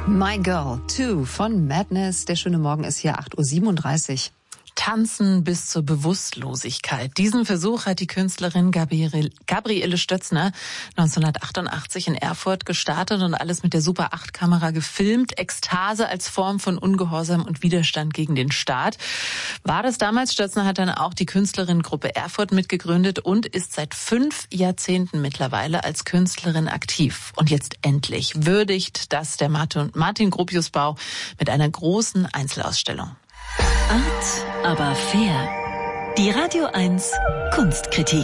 My Girl 2 von Madness. Der schöne Morgen ist hier 8.37 Uhr. Tanzen bis zur Bewusstlosigkeit. Diesen Versuch hat die Künstlerin Gabriele Stötzner 1988 in Erfurt gestartet und alles mit der Super 8-Kamera gefilmt. Ekstase als Form von Ungehorsam und Widerstand gegen den Staat. War das damals? Stötzner hat dann auch die Künstlerinnengruppe Erfurt mitgegründet und ist seit 5 Jahrzehnten mittlerweile als Künstlerin aktiv. Und jetzt endlich würdigt das der Martin Gropius-Bau mit einer großen Einzelausstellung. Art, aber fair. Die Radio 1 Kunstkritik.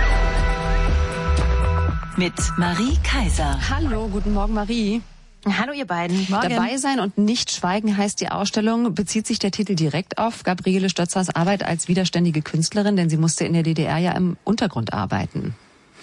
Mit Marie Kaiser. Hallo, guten Morgen Marie. Hallo ihr beiden. Morgen. Dabei sein und nicht schweigen heißt die Ausstellung. Bezieht sich der Titel direkt auf Gabriele Stötzners Arbeit als widerständige Künstlerin, denn sie musste in der DDR ja im Untergrund arbeiten.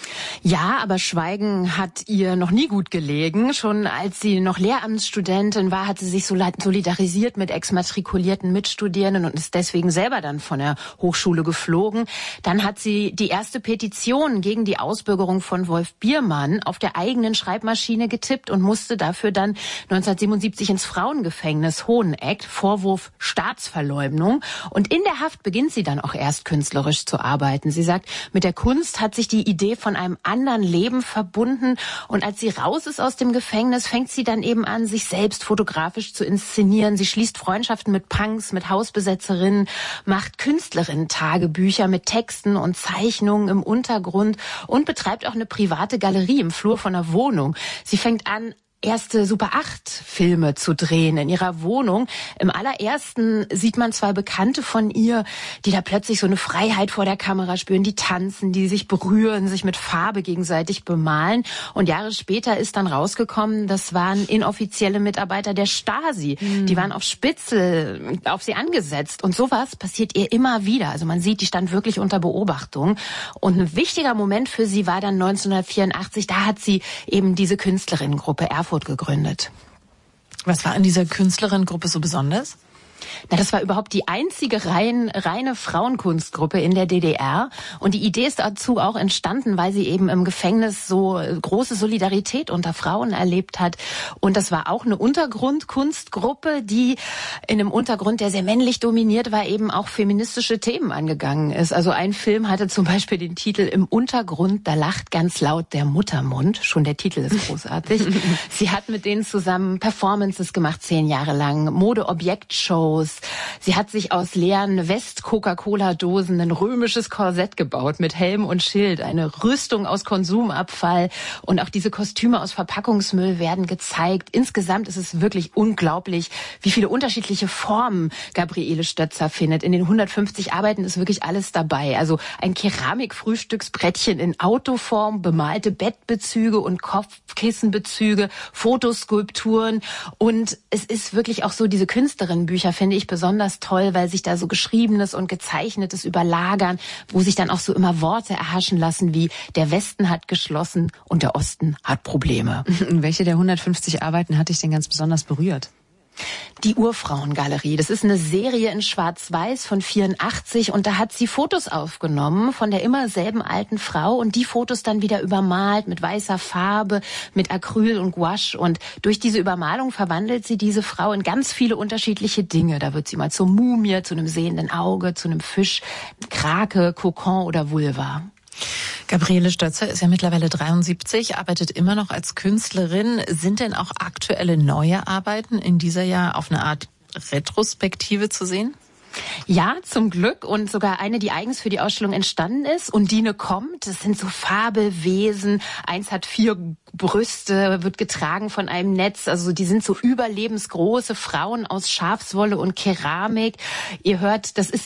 Ja, aber Schweigen hat ihr noch nie gut gelegen. Schon als sie noch Lehramtsstudentin war, hat sie sich solidarisiert mit exmatrikulierten Mitstudierenden und ist deswegen selber dann von der Hochschule geflogen. Dann hat sie die erste Petition gegen die Ausbürgerung von Wolf Biermann auf der eigenen Schreibmaschine getippt und musste dafür dann 1977 ins Frauengefängnis Hoheneck, Vorwurf Staatsverleumdung. Und in der Haft beginnt sie dann auch erst künstlerisch zu arbeiten. Sie sagt, mit der Kunst hat sich die Idee von einem anderen Leben verbunden. Und als sie raus ist aus dem Gefängnis, fängt sie dann eben an, sich selbst fotografisch zu inszenieren. Sie schließt Freundschaften mit Punks, mit Hausbesetzerinnen, macht Künstlerinnen-Tagebücher mit Texten und Zeichnungen im Untergrund und betreibt auch eine private Galerie im Flur von einer Wohnung. Sie fängt an, erste Super-8-Filme zu drehen in ihrer Wohnung. Im allerersten sieht man 2 Bekannte von ihr, die da plötzlich so eine Freiheit vor der Kamera spüren, die tanzen, die sich berühren, sich mit Farbe gegenseitig bemalen. Und Jahre später ist dann rausgekommen, das waren inoffizielle Mitarbeiter der Stasi. Die waren auf Spitzel auf sie angesetzt. Und sowas passiert ihr immer wieder. Also man sieht, die stand wirklich unter Beobachtung. Und ein wichtiger Moment für sie war dann 1984. Da hat sie eben diese Künstlerinnengruppe Erfurt gegründet. Was war an dieser Künstlerinnengruppe so besonders? Na, das war überhaupt die einzige reine Frauenkunstgruppe in der DDR. Und die Idee ist dazu auch entstanden, weil sie eben im Gefängnis so große Solidarität unter Frauen erlebt hat. Und das war auch eine Untergrundkunstgruppe, die in einem Untergrund, der sehr männlich dominiert war, eben auch feministische Themen angegangen ist. Also ein Film hatte zum Beispiel den Titel Im Untergrund, da lacht ganz laut der Muttermund. Schon der Titel ist großartig. Sie hat mit denen zusammen Performances gemacht, 10 Jahre lang, Mode-Objekt-Shows. Sie hat sich aus leeren West-Coca-Cola-Dosen ein römisches Korsett gebaut mit Helm und Schild, eine Rüstung aus Konsumabfall und auch diese Kostüme aus Verpackungsmüll werden gezeigt. Insgesamt ist es wirklich unglaublich, wie viele unterschiedliche Formen Gabriele Stötzer findet. In den 150 Arbeiten ist wirklich alles dabei. Also ein Keramik-Frühstücksbrettchen in Autoform, bemalte Bettbezüge und Kopfkissenbezüge, Fotoskulpturen und es ist wirklich auch so, diese Künstlerinnenbücher finde ich besonders toll, weil sich da so Geschriebenes und Gezeichnetes überlagern, wo sich dann auch so immer Worte erhaschen lassen wie der Westen hat geschlossen und der Osten hat Probleme. Welche der 150 Arbeiten hat dich denn ganz besonders berührt? Die Urfrauengalerie, das ist eine Serie in Schwarz-Weiß von 84 und da hat sie Fotos aufgenommen von der immer selben alten Frau und die Fotos dann wieder übermalt mit weißer Farbe, mit Acryl und Gouache und durch diese Übermalung verwandelt sie diese Frau in ganz viele unterschiedliche Dinge. Da wird sie mal zur Mumie, zu einem sehenden Auge, zu einem Fisch, Krake, Kokon oder Vulva. Gabriele Stötzer ist ja mittlerweile 73, arbeitet immer noch als Künstlerin. Sind denn auch aktuelle neue Arbeiten in dieser Jahr auf eine Art Retrospektive zu sehen? Ja, zum Glück und sogar eine, die eigens für die Ausstellung entstanden ist. Undine kommt, das sind so Fabelwesen. Eins hat 4 Brüste, wird getragen von einem Netz. Also die sind so überlebensgroße Frauen aus Schafswolle und Keramik. Ihr hört, das ist